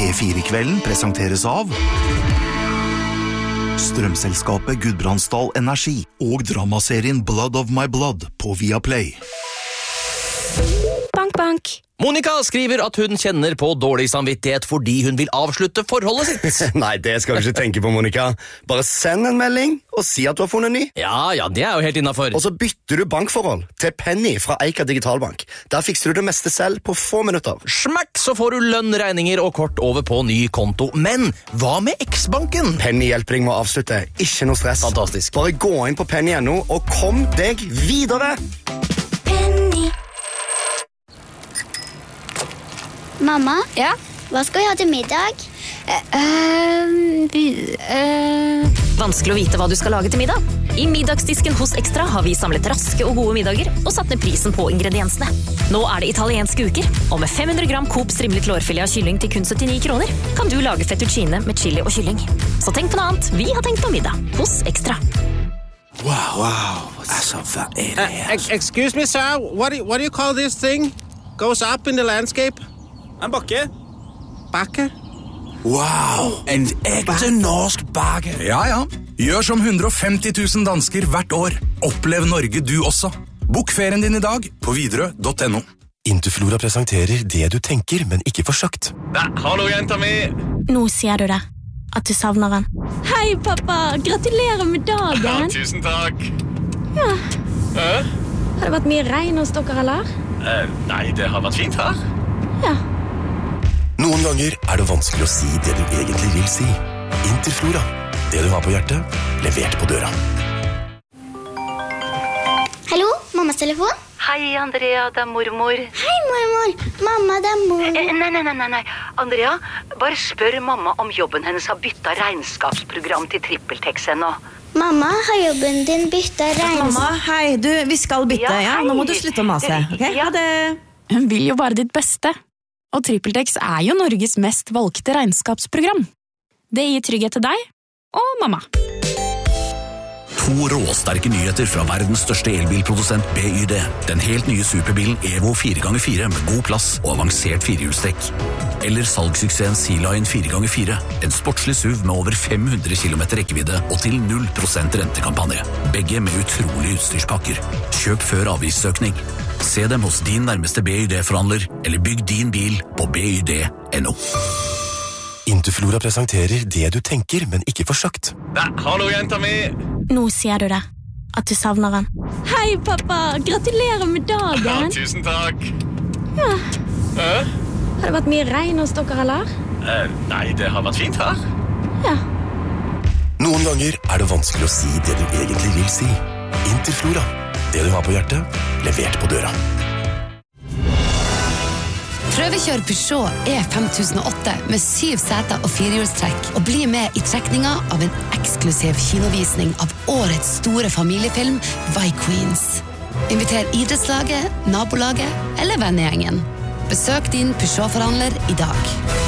P4-kvelden presenteres av Strømselskapet Gudbrandsdal Energi og dramaserien Blood of My Blood på Viaplay. Bank, bank. Monica skriver at hun kjenner på dårlig samvittighet fordi hun vil avslutte forholdet sitt. Nei, det skal du ikke tenke på, Monica. Bare send en melding og si at du har funnet ny. Ja, det er jo helt innenfor. Og så bytter du bankforhold til Penny fra Eika Digitalbank. Der fikser du det meste selv på få minutter. Smakk, så får du lønn, regninger og kort over på ny konto. Men hva med X-banken? Penny hjelper deg med å avslutte. Ikke noe stress. Fantastisk. Bare gå inn på Penny.no og kom deg videre. Penny. Mamma, Ja? hva skal vi ha til middag? Vanskelig å vite hva du skal lage til middag. I middagsdisken hos Extra har vi samlet raske og gode middager og satt ned prisen på ingrediensene. Nå er det italienske uker, og med 500 gram Coop strimlet lårfilet av kylling til kun 79 kroner, kan du lage fettuccine med chili og kylling. Så tenk på noe annet. Vi har tenkt på middag hos Extra. Wow. Altså, hvad er det her? Excuse me, sir. What do you call this thing? Goes up in the landscape? En bakke. Bakke? Wow, en ekte norsk bakke. Ja. Gjør som 150 000 dansker hvert år. Opplev Norge du også. Bok ferien din i dag på Widerøe.no. Interflora presenterer det du tenker, men ikke får sagt. Hallo, jenta mi. Nå sier du det. At du savner han. Hei, pappa! Gratulerer med dagen! Tusen takk. Har det vært mye regn hos dere, eller? Nei, det har vært fint her. Ja. Noen ganger er det vanskelig å si det du egentlig vil si. Interflora. Det du har på hjertet, levert på døra. Hallo, mammas telefon? Hei, Andrea, det er mormor. Hei, mormor. Mamma, det er mormor. Nei. Andrea, bare spør mamma om jobben hennes har byttet regnskapsprogram til TrippelTex ennå. Mamma, har jobben din byttet Mamma, hei, vi skal bytte, ja. Nå må du slutte å mase, ok? Ja. Ha det. Hun vil jo bare ditt beste. Og TrippelTex er jo Norges mest valgte regnskapsprogram. Det gir trygghet til deg og mamma. 2 råsterke nyheter fra verdens største elbilprodusent BYD. Den helt nye superbilen Evo 4x4 med god plass og avansert firehjulstrekk. Eller salgssuksessen Sea-Line 4x4. En sportslig SUV med over 500 km rekkevidde og til 0% rentekampanje. Begge med utrolige utstyrspakker. Kjøp før avgiftsøkning. Se dem hos din nærmeste BYD-forhandler, eller bygg din bil på BYD.no. Interflora presenterer det du tenker, men ikke får sagt. Hallo, jenta mi. Nå sier du det. At du savner han. Hei, pappa! Gratulerer med dagen! Tusen takk. Har det vært mye regn hos dere, eller? Nei, det har vært fint her. Ja. Noen ganger er det vanskelig å si det du egentlig vil si. Interflora. Det du har på hjertet, levert på døra. Prøvekjør Peugeot E5008 med 7 seter og 4-hjulstrekk, og bli med i trekninga av en eksklusiv kinovisning av årets store familiefilm Vi Queens. Inviter idrettslaget, nabolaget eller vennegjengen. Besøk din Peugeot-forhandler i dag.